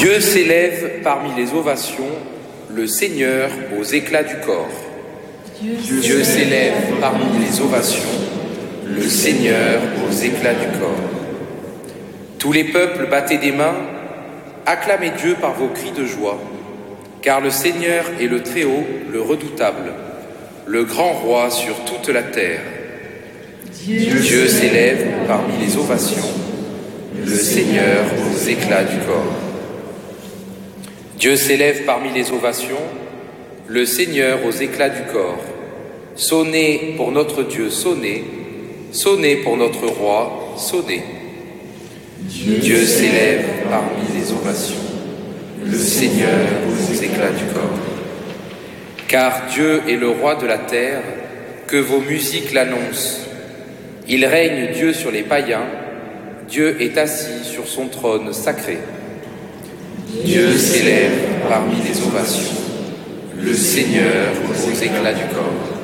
Dieu s'élève parmi les ovations, le Seigneur aux éclats du corps. Dieu s'élève parmi les ovations, le Seigneur aux éclats du corps. Tous les peuples, battez des mains, acclamez Dieu par vos cris de joie, car le Seigneur est le Très-Haut, le Redoutable, le grand roi sur toute la terre. Dieu s'élève parmi les ovations, le Seigneur aux éclats du corps. Dieu s'élève parmi les ovations, le Seigneur aux éclats du corps. Sonnez pour notre Dieu, sonnez, sonnez pour notre roi, sonnez. Dieu s'élève parmi les ovations, le Seigneur aux éclats du corps. Car Dieu est le roi de la terre, que vos musiques l'annoncent. Il règne Dieu sur les païens, Dieu est assis sur son trône sacré. Dieu s'élève parmi les ovations, le Seigneur aux éclats du corps.